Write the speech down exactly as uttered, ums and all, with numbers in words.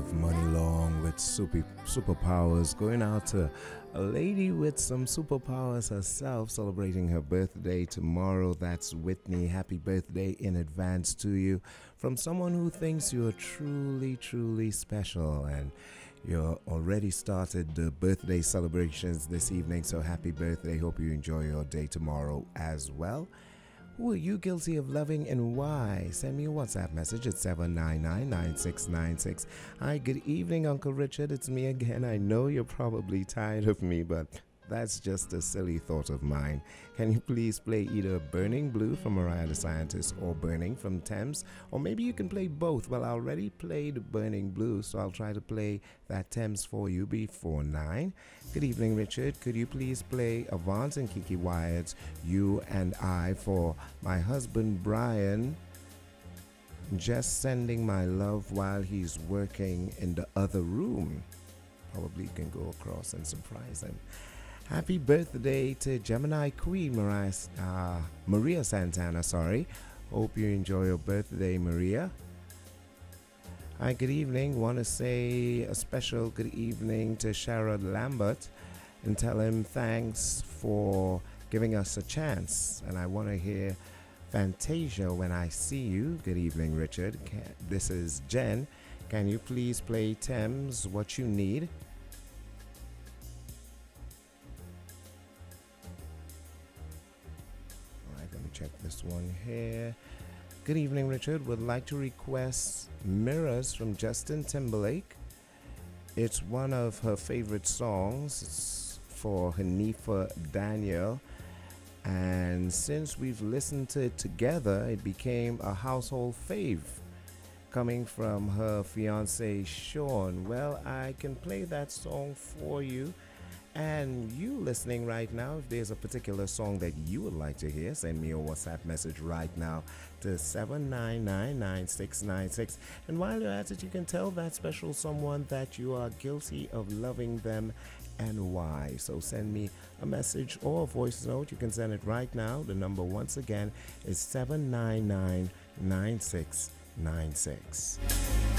Money Long with super superpowers, going out to a lady with some superpowers herself, celebrating her birthday tomorrow. That's Whitney. Happy birthday in advance to you from someone who thinks you're truly, truly special. And you're already started the birthday celebrations this evening, so happy birthday. Hope you enjoy your day tomorrow as well. Who are you guilty of loving and why? Send me a WhatsApp message at seven nine nine, nine six nine six. Hi, good evening, Uncle Richard. It's me again. I know you're probably tired of me, but that's just a silly thought of mine. Can you please play either Burning Blue from Mariah the Scientist or Burning from Thames? Or maybe you can play both. Well, I already played Burning Blue, so I'll try to play that Thames for you before nine. Good evening, Richard. Could you please play Avant and Kiki Wyatt's You and I for my husband, Brian? Just sending my love while he's working in the other room. Probably you can go across and surprise him. Happy birthday to Gemini Queen Mariah, uh, Maria Santana, sorry. Hope you enjoy your birthday, Maria. Hi, good evening. Want to say a special good evening to Sherrod Lambert and tell him thanks for giving us a chance. And I want to hear Fantasia When I See You. Good evening, Richard. Can, this is Jen. Can you please play Thames, What You Need? Check this one here. Good evening, Richard. Would like to request Mirrors from Justin Timberlake. It's one of her favorite songs. It's for Hanifa Daniel. And since we've listened to it together, it became a household fave coming from her fiance, Sean. Well, I can play that song for you. And you listening right now, if there's a particular song that you would like to hear, send me a WhatsApp message right now to seven nine nine, nine six nine six. And while you're at it, you can tell that special someone that you are guilty of loving them and why. So send me a message or a voice note. You can send it right now. The number once again is seven nine nine, nine six nine six.